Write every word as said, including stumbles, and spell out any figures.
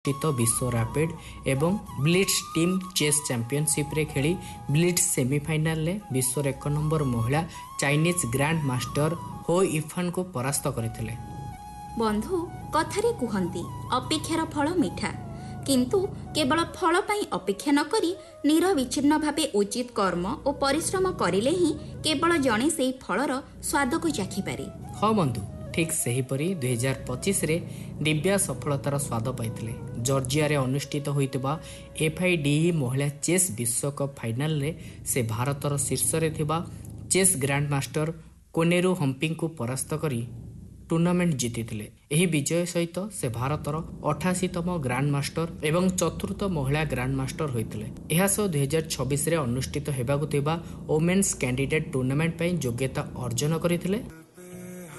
विश्व रैपिड एवं Blitz team chess championship रे खेली ब्लिट्स सेमीफाइनल ले विश्व एक नंबर महिला चाइनीज ग्रैंड मास्टर हो इफान को परास्त करथिले। बंधु कथारे कुहंती अपेक्षार फल मिठा, किंतु केवल फल पाई अपेक्षा न करी निरविच्छिन्न भावे उचित कर्म और परिश्रम करिले ही केवल जणे सेही फलर स्वाद को चाखी पारे। हाँ बंधु, ठीक सेहीपरि दुई हजार पचिश रे दिव्या सफलतार स्वाद पाइथिले। जॉर्जिया रे अनुष्ठित होइतबा एफआईडीई महिला चेस विश्वकप फाइनल रे से भारतर शीर्ष रे थिबा chess grand master Koneru humping को परास्त करी टूर्नामेंट जीतिथिले। एही विजय सहित से भारतर अठाशीतम ग्रैंड मास्टर एवं चतुर्थ महिला ग्रैंड मास्टर होइथिले। एहा सह दुई हजार छब्बीस रे अनुष्ठित हेबाकु थिबा वोमेन्स कैंडिडेट टूर्नामेंट पई योग्यता अर्जन करिथिले।